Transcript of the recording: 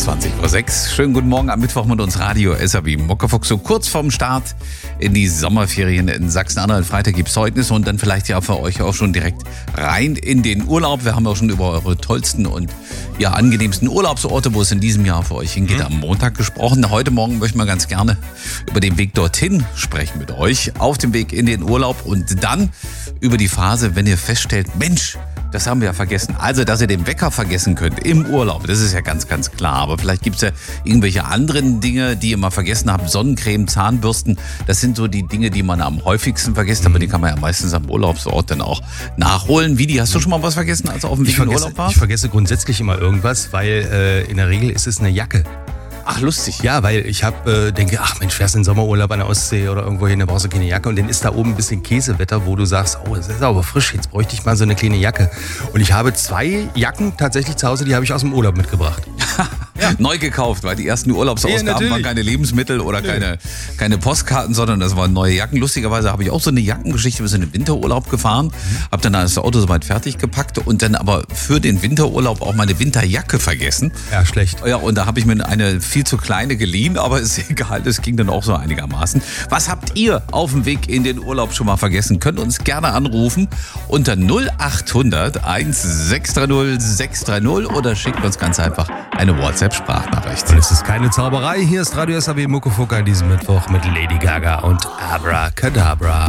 20:06 Uhr. Schönen guten Morgen am Mittwoch mit uns Radio SAW Muckefuchs. So kurz vorm Start in die Sommerferien in Sachsen-Anhalt. Freitag gibt es Zeugnisse und dann vielleicht ja für euch auch schon direkt rein in den Urlaub. Wir haben ja auch schon über eure tollsten und ja angenehmsten Urlaubsorte, wo es in diesem Jahr für euch hingeht, am Montag gesprochen. Heute Morgen möchten wir ganz gerne über den Weg dorthin sprechen mit euch. Auf dem Weg in den Urlaub und dann über die Phase, wenn ihr feststellt, Mensch, das haben wir ja vergessen. Also, dass ihr den Wecker vergessen könnt im Urlaub, das ist ja ganz, ganz klar. Aber vielleicht gibt es ja irgendwelche anderen Dinge, die ihr mal vergessen habt. Sonnencreme, Zahnbürsten, das sind so die Dinge, die man am häufigsten vergisst. Aber die kann man ja meistens am Urlaubsort dann auch nachholen. Vidi, hast du schon mal was vergessen, als du auf dem Weg in Urlaub warst? Ich vergesse grundsätzlich immer irgendwas, weil in der Regel ist es eine Jacke. Ach, lustig. Ja, weil ich denke, ach Mensch, fährst in Sommerurlaub an der Ostsee oder irgendwo hin, da brauchst du keine Jacke. Und dann ist da oben ein bisschen Käsewetter, wo du sagst, oh, es ist aber frisch, jetzt bräuchte ich mal so eine kleine Jacke. Und ich habe 2 Jacken tatsächlich zu Hause, die habe ich aus dem Urlaub mitgebracht. Ja. Neu gekauft, weil die ersten Urlaubsausgaben waren keine Lebensmittel oder keine Postkarten, sondern das waren neue Jacken. Lustigerweise habe ich auch so eine Jackengeschichte, wir sind in den Winterurlaub gefahren, habe dann das Auto soweit fertig gepackt und dann aber für den Winterurlaub auch meine Winterjacke vergessen. Ja, schlecht. Ja, und da habe ich mir eine viel zu kleine geliehen, aber ist egal, das ging dann auch so einigermaßen. Was habt ihr auf dem Weg in den Urlaub schon mal vergessen? Könnt uns gerne anrufen unter 0800 1630 630 oder schickt uns ganz einfach eine WhatsApp-Sprachnachricht. Und es ist keine Zauberei, hier ist Radio SAW Muckefuck an diesem Mittwoch mit Lady Gaga und Abracadabra.